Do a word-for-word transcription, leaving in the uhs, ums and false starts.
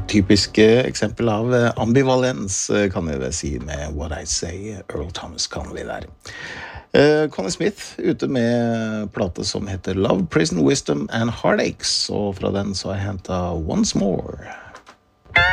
typiske eksempel av ambivalens, kan vi vel si med What I Say, Earl Thomas Connolly der. Uh, Connie Smith ute med plate som heter Love, Prison, Wisdom and Heartaches, og fra den så har jeg hentet Once More.